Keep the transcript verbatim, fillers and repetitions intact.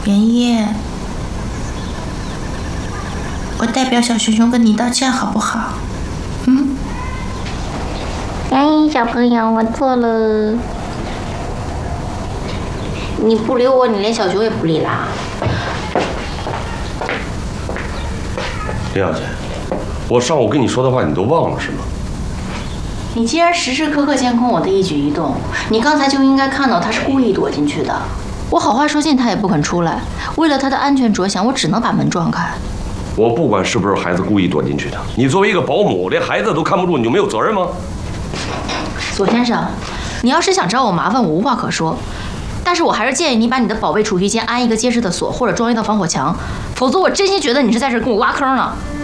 妍妍，我代表小熊熊跟你道歉好不好？嗯？ 哎，小朋友，我错了。你不理我，你连小熊也不理啦？ 林小姐，我上午跟你说的话你都忘了是吗？ 你既然时时刻刻监控我的一举一动，你刚才就应该看到他是故意躲进去的。我好话说尽，他也不肯出来。为了他的安全着想，我只能把门撞开。 我不管是不是孩子故意躲进去的，你作为一个保姆，连孩子都看不住，你就没有责任吗？ 左先生，你要是想找我麻烦，我无话可说。但是我还是建议你把你的宝贝储蓄间安一个结实的锁，或者装一道防火墙，否则我真心觉得你是在这跟我挖坑呢。